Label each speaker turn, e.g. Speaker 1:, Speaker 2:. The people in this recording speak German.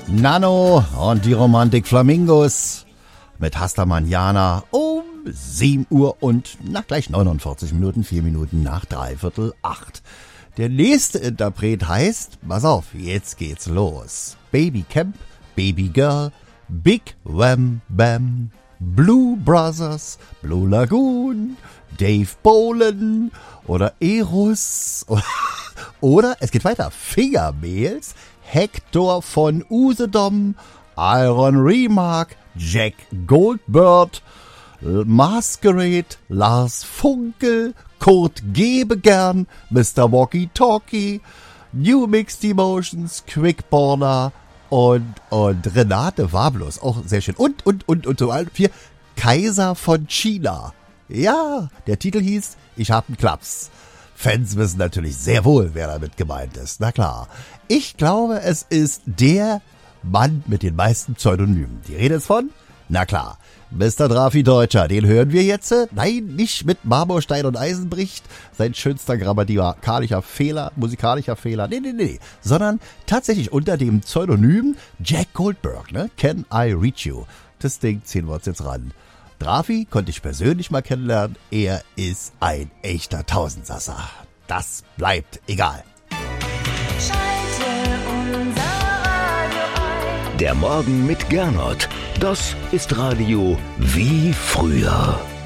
Speaker 1: Nano und die Romantik Flamingos mit Hasta Manana um 7 Uhr und gleich 49 Minuten, 4 Minuten nach 7:45. Der nächste Interpret heißt, pass auf, jetzt geht's los. Baby Camp, Baby Girl, Big Wham Bam, Blue Brothers, Blue Lagoon, Dave Bolan oder Eros oder es geht weiter, Fingermails, Hector von Usedom, Iron Remark, Jack Goldbird, Masquerade, Lars Funkel, Kurt Gebegern, Mr. Walkie Talkie, New Mixed Emotions, Quickborner und Renate Wablos, auch sehr schön. Und so allem 4, Kaiser von China. Ja, der Titel hieß Ich hab 'n Klaps. Fans wissen natürlich sehr wohl, wer damit gemeint ist. Na klar. Ich glaube, es ist der Mann mit den meisten Pseudonymen. Die Rede ist von, na klar, Mr. Drafi Deutscher. Den hören wir jetzt. Nein, nicht mit Marmorstein und Eisenbricht. Sein schönster musikalischer Fehler. Nee. Sondern tatsächlich unter dem Pseudonym Jack Goldberg. Ne? Can I Reach You? Das Ding ziehen wir uns jetzt ran. Drafi konnte ich persönlich mal kennenlernen. Er ist ein echter Tausendsasser. Das bleibt egal.
Speaker 2: Schalte unser Radio ein.
Speaker 3: Der Morgen mit Gernot. Das ist Radio wie früher.